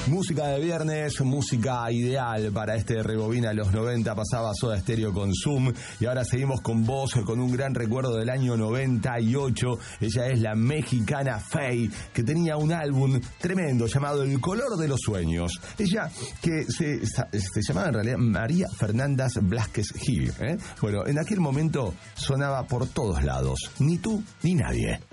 Música de viernes, música ideal para este Rebobina los 90. Pasaba Soda Stereo con Zoom y ahora seguimos con vos, con un gran recuerdo del año 98. Ella es la mexicana Faye, que tenía un álbum tremendo llamado El Color de los Sueños. Ella que se llamaba en realidad María Fernández Blázquez Gil, ¿eh? Bueno, en aquel momento sonaba por todos lados, ni tú ni nadie.